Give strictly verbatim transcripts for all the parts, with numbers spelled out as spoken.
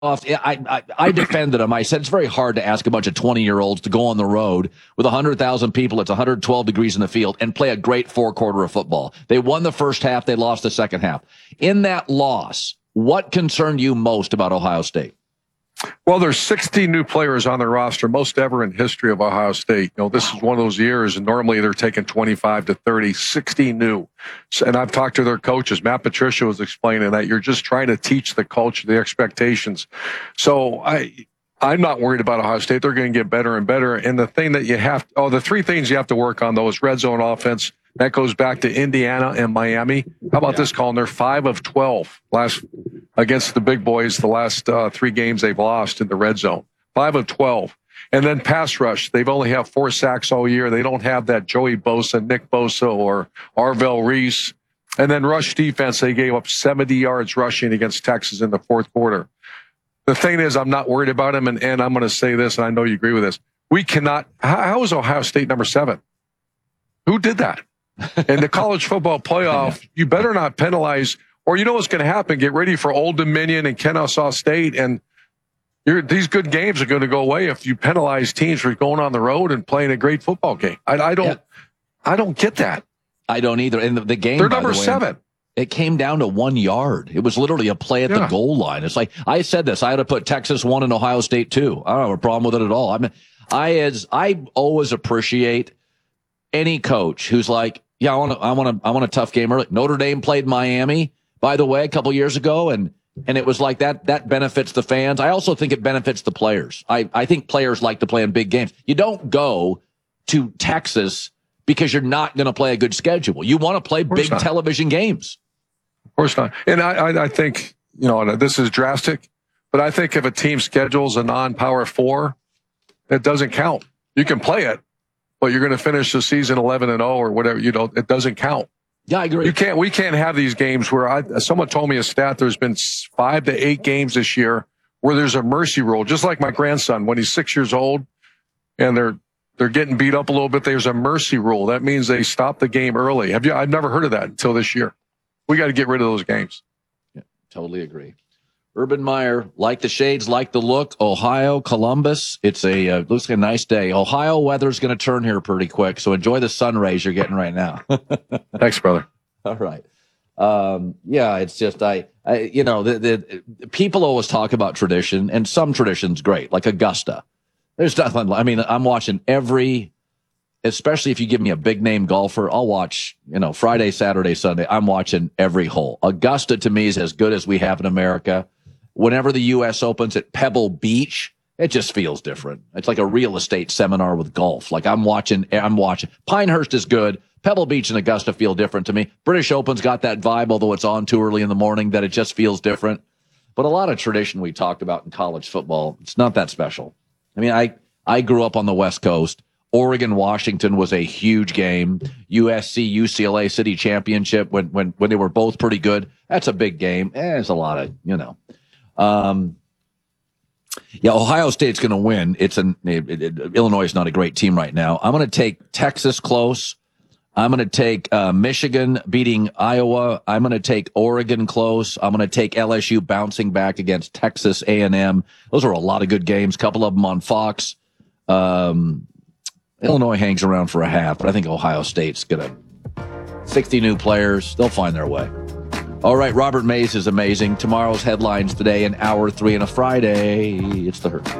off. I, I, I defended him. I said it's very hard to ask a bunch of twenty-year-olds to go on the road with one hundred thousand people. It's one hundred twelve degrees in the field and play a great four quarter of football. They won the first half. They lost the second half. In that loss, what concerned you most about Ohio State? Well, there's sixteen new players on the roster, most ever in history of Ohio State. You know, this is one of those years, and normally they're taking twenty-five to thirty, sixty new. And I've talked to their coaches. Matt Patricia was explaining that you're just trying to teach the culture, the expectations. So I, I'm not worried about Ohio State. They're going to get better and better. And the thing that you have, oh, the three things you have to work on, though, is red zone offense. That goes back to Indiana and Miami. How about yeah. this, Colin? They're five of twelve last against the big boys. The last uh, three games they've lost in the red zone, five of twelve. And then pass rush. They've only have four sacks all year. They don't have that Joey Bosa, Nick Bosa, or Arvell Reese. And then rush defense. They gave up seventy yards rushing against Texas in the fourth quarter. The thing is, I'm not worried about him. And, and I'm going to say this, and I know you agree with this. We cannot. How, how is Ohio State number seven? Who did that? In the college football playoff, you better not penalize, or you know what's going to happen. Get ready for Old Dominion and Kennesaw State, and you're, these good games are going to go away if you penalize teams for going on the road and playing a great football game. I, I don't, yeah. I don't get that. I don't either. And the, the game, they're number the way, seven. It came down to one yard. It was literally a play at yeah. the goal line. It's like I said this. I had to put Texas one and Ohio State two. I don't have a problem with it at all. I mean, I as I always appreciate any coach who's like, yeah, I want to, I want to, I want a tough game early. Notre Dame played Miami, by the way, a couple years ago, and and it was like that. That benefits the fans. I also think it benefits the players. I I think players like to play in big games. You don't go to Texas because you're not going to play a good schedule. You want to play big not. television games. Of course not. And I, I I think you know this is drastic, but I think if a team schedules a non-power four, it doesn't count. You can play it, but you're going to finish the season eleven and oh or whatever. You know, it doesn't count. Yeah, I agree. You can't. We can't have these games where I. Someone told me a stat. There's been five to eight games this year where there's a mercy rule. Just like my grandson when he's six years old, and they're they're getting beat up a little bit. There's a mercy rule. That means they stop the game early. Have you? I've never heard of that until this year. We got to get rid of those games. Yeah, totally agree. Urban Meyer, like the shades, like the look. Ohio, Columbus. It's a uh, looks like a nice day. Ohio weather's going to turn here pretty quick, so enjoy the sun rays you're getting right now. Thanks, brother. All right. Um, yeah, it's just I, I you know, the, the people always talk about tradition, and some tradition's great, like Augusta. There's nothing. I mean, I'm watching every, especially if you give me a big name golfer, I'll watch. You know, Friday, Saturday, Sunday. I'm watching every hole. Augusta to me is as good as we have in America. Whenever the U S opens at Pebble Beach, it just feels different. It's like a real estate seminar with golf. Like I'm watching, I'm watching. Pinehurst is good. Pebble Beach and Augusta feel different to me. British Open's got that vibe, although it's on too early in the morning, that it just feels different. But a lot of tradition we talked about in college football, it's not that special. I mean, I, I grew up on the West Coast. Oregon, Washington was a huge game. U S C, U C L A City Championship when, when, when they were both pretty good. That's a big game. Eh, there's a lot of, you know. Um, yeah, Ohio State's going to win. It's an it, it, Illinois is not a great team right now. I'm going to take Texas close. I'm going to take uh, Michigan beating Iowa. I'm going to take Oregon close. I'm going to take L S U bouncing back against Texas A and M. Those are a lot of good games. A couple of them on Fox. Um, Illinois hangs around for a half, but I think Ohio State's going to sixty new players. They'll find their way. All right, Robert Mays is amazing. Tomorrow's headlines today, an hour three and a Friday. It's the Herd.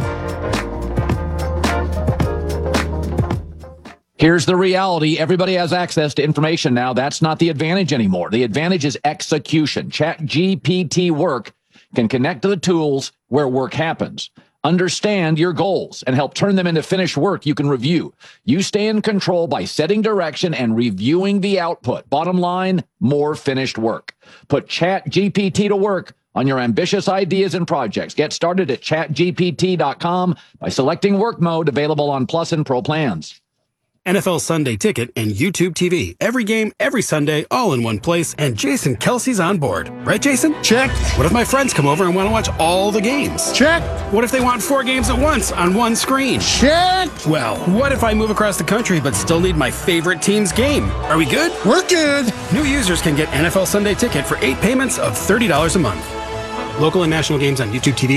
Here's the reality. Everybody has access to information now. That's not the advantage anymore. The advantage is execution. ChatGPT Work can connect to the tools where work happens. Understand your goals and help turn them into finished work you can review. You stay in control by setting direction and reviewing the output. Bottom line, more finished work. Put ChatGPT to work on your ambitious ideas and projects. Get started at chat G P T dot com by selecting work mode, available on Plus and Pro plans. N F L Sunday Ticket and YouTube T V. Every game, every Sunday, all in one place, and Jason Kelsey's on board. Right, Jason? Check. What if my friends come over and want to watch all the games? Check. What if they want four games at once on one screen? Check. Well, what if I move across the country but still need my favorite team's game? Are we good? We're good. New users can get N F L Sunday Ticket for eight payments of thirty dollars a month. Local and national games on YouTube T V